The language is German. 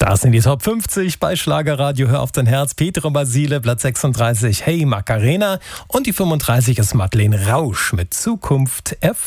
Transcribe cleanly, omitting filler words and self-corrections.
Das sind die Top 50 bei Schlagerradio. Hör auf dein Herz. Petra Basile, Platz 36. Hey Macarena. Und die 35 ist Madeleine Rausch mit Zukunft